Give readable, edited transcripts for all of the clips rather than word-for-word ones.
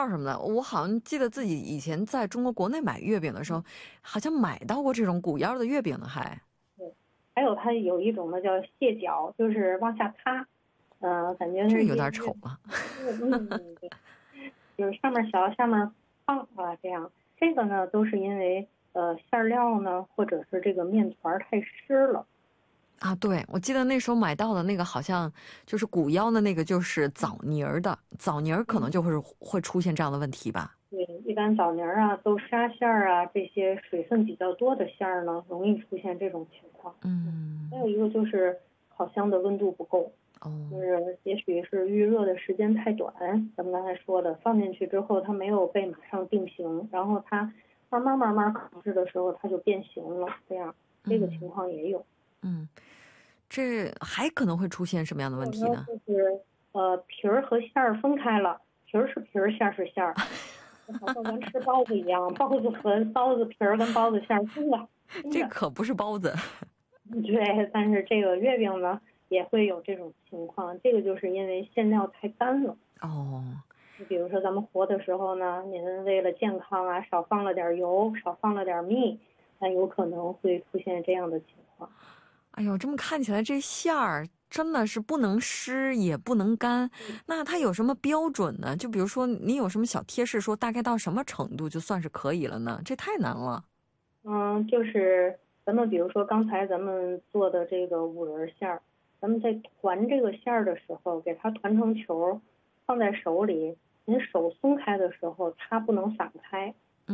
儿什么的，我好像记得自己以前在中国国内买月饼的时候，好像买到过这种鼓腰的月饼呢，还。 对，还有它有一种呢叫蟹脚，就是往下塌，感觉是这有点丑啊。 对，就是上面小下面胖啊，这样。这个呢都是因为馅料呢或者是这个面团太湿了。 啊，对，我记得那时候买到的那个好像就是鼓腰的那个，就是枣泥儿的，枣泥儿可能就会出现这样的问题吧。 对，一般枣泥啊、豆沙馅儿啊这些水分比较多的馅儿呢，容易出现这种情况。还有一个就是烤箱的温度不够，就是也许是预热的时间太短，咱们刚才说的，放进去之后它没有被马上定型，然后它慢慢烤制的时候它就变形了，这个情况也有。 这还可能会出现什么样的问题呢？ 就是皮儿和馅儿分开了，皮儿是皮儿，馅儿是馅儿，好像咱吃包子一样，包子和包子皮儿跟包子馅儿分了。 这可不是包子。 对，但是这个月饼呢也会有这种情况，这个就是因为馅料太干了。你比如说咱们和的时候呢，您为了健康啊，少放了点油，少放了点蜜，那有可能会出现这样的情况。 哎呦，这么看起来这馅儿真的是不能湿也不能干，那它有什么标准呢？就比如说你有什么小贴士说大概到什么程度就算是可以了呢？这太难了。 就是咱们比如说刚才咱们做的这个五仁馅儿，咱们在团这个馅儿的时候，给它团成球，放在手里，您手松开的时候，它不能散开。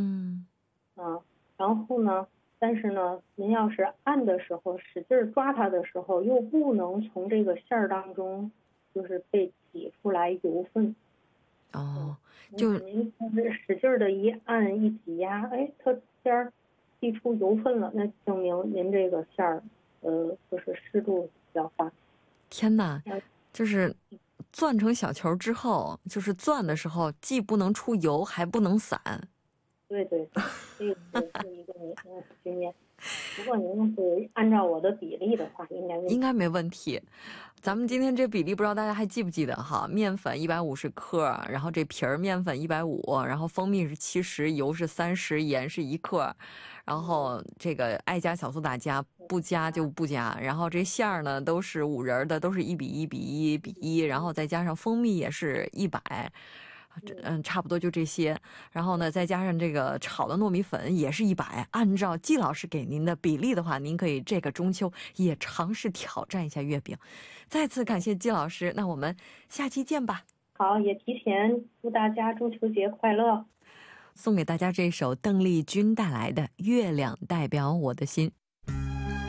然后呢，但是呢，您要是按的时候，使劲抓它的时候，又不能从这个馅儿当中就是被挤出来油分。 就您使劲的一按一挤压，哎，它馅儿挤出油分了，那证明您这个馅儿就是湿度比较大。 天哪，就是攥成小球之后，就是攥的时候既不能出油还不能散。 对，这个是一个经验。如果您是按照我的比例的话，应该没问题。咱们今天这比例不知道大家还记不记得哈？面粉150克，然后这皮儿面粉150，然后蜂蜜是70，油是30，盐是1克，然后这个爱加小苏打加，不加就不加。然后这馅儿呢都是五仁的，都是1:1:1:1，然后再加上蜂蜜也是100。差不多就这些，然后呢，再加上这个炒的糯米粉也是100。按照季老师给您的比例的话，您可以这个中秋也尝试挑战一下月饼。再次感谢季老师，那我们下期见吧。 好，也提前祝大家中秋节快乐。 送给大家这首邓丽君带来的《月亮代表我的心》。